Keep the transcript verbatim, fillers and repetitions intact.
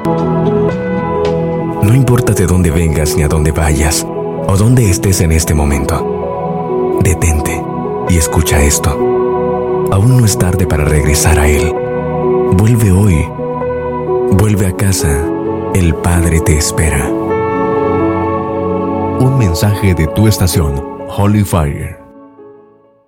No importa de dónde vengas ni a dónde vayas, o dónde estés en este momento, detente y escucha esto. Aún no es tarde para regresar a Él. Vuelve hoy. Vuelve a casa. El Padre te espera. Un mensaje de tu estación, Holy Fire.